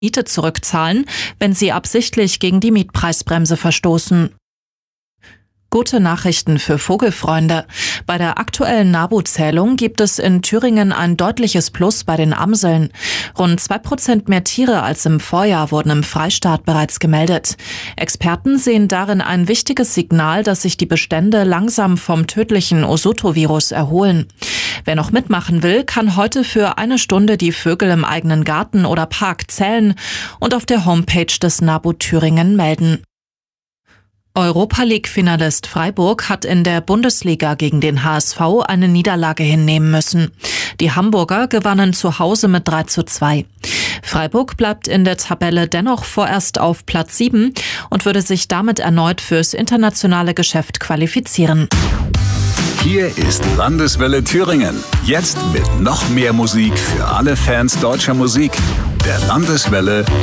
Miete zurückzahlen, wenn sie absichtlich gegen die Mietpreisbremse verstoßen. Gute Nachrichten für Vogelfreunde. Bei der aktuellen NABU-Zählung gibt es in Thüringen ein deutliches Plus bei den Amseln. Rund 2% mehr Tiere als im Vorjahr wurden im Freistaat bereits gemeldet. Experten sehen darin ein wichtiges Signal, dass sich die Bestände langsam vom tödlichen Osoto-Virus erholen. Wer noch mitmachen will, kann heute für 1 Stunde die Vögel im eigenen Garten oder Park zählen und auf der Homepage des NABU Thüringen melden. Europa-League-Finalist Freiburg hat in der Bundesliga gegen den HSV eine Niederlage hinnehmen müssen. Die Hamburger gewannen zu Hause mit 3:2. Freiburg bleibt in der Tabelle dennoch vorerst auf Platz 7 und würde sich damit erneut fürs internationale Geschäft qualifizieren. Hier ist Landeswelle Thüringen. Jetzt mit noch mehr Musik für alle Fans deutscher Musik. Der Landeswelle